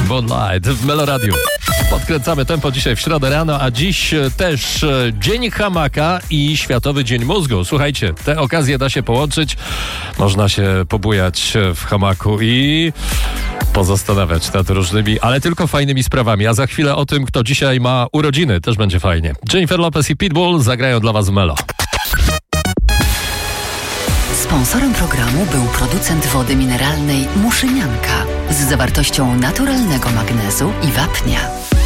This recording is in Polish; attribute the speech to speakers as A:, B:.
A: Moonlight w Meloradiu. Podkręcamy tempo dzisiaj w środę rano, a dziś też Dzień Hamaka i Światowy Dzień Mózgu. Słuchajcie, te okazje da się połączyć. Można się pobujać w hamaku i pozastanawiać nad różnymi, ale tylko fajnymi sprawami. A za chwilę o tym, kto dzisiaj ma urodziny. Też będzie fajnie. Jennifer Lopez i Pitbull zagrają dla was w Melo.
B: Sponsorem programu był producent wody mineralnej Muszynianka z zawartością naturalnego magnezu i wapnia.